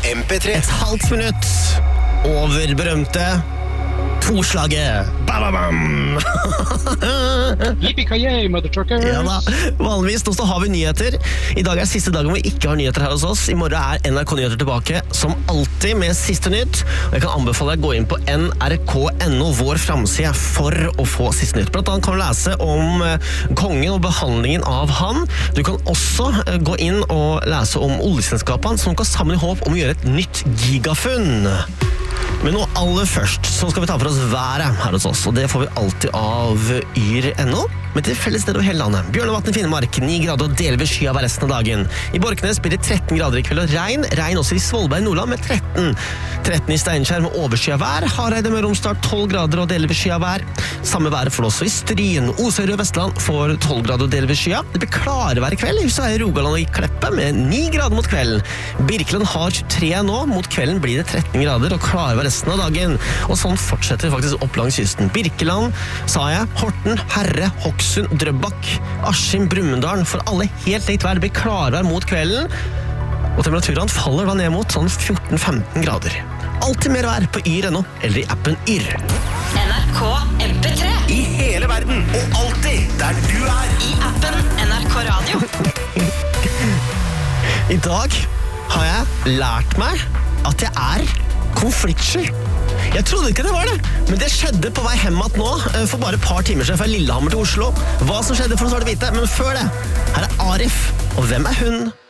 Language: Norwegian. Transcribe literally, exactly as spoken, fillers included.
M P tre. Et halvt minutt over berømte toslaget. Ba-ba-bam! Yippee-ki-yay, mother truckers! Ja da, vanligvis nå så har vi nyheter. I dag er siste dagen hvor vi ikke har nyheter her hos oss. I morgen er N R K-nyheter tilbake, som alltid med siste nytt. Og jeg kan anbefale deg å gå inn på N R K punktum N O, vår framside, for å få siste nytt. Blant annet kan du lese om eh, kongen og behandlingen av han. Du kan også eh, gå inn og lese om oljeselskapene som går sammen i håp om å gjøre et nytt gigafunn. Men nå aller først så skal vi ta for oss været her hos oss, og det får vi alltid av yr punktum no. Men til felles sted over hele landet. Bjørnevatn i Finnmark, ni grader og delvis sky av resten av dagen. I Borknes blir det tretten grader i kveld og regn. Regn også i Svolberg, Nordland med tretten. tretten i Steinkjer med oversky av vær. Hareide med Romsdal tolv grader og delvis sky av vær. Samme været får også i Stryn. Osøyre og Vestland får tolv grader og delvis sky av. Det blir klare vær i kveld. Så er Rogaland og i Kleppe med ni grader mot kvelden. Birkeland har tjuetre nå. Mot kvelden blir det tretten grader og klare vær resten av dagen. Og sånn fortsetter faktisk opp langs kysten. Birkeland, sa jeg, Horten, Herre, Hokksund, Drøbak, Askim, Brumunddal, for alle helt likt vær. Det blir klarvær mot kvelden, og temperaturen faller da ned mot sånn fjorten til femten grader. Alltid mer vær på yr punktum no, eller i appen Yr. N R K M P tre. I hele verden, og alltid der du er. I appen N R K Radio. I dag har jeg lært meg at jeg er konfliktsky. Jeg trodde ikke det var det, men det skjedde på vei hjem at nå, for bare et par timer siden fra Lillehammer til Oslo. Hva som skjedde for oss var det vite, men før det, her er Arif, og hvem er hun?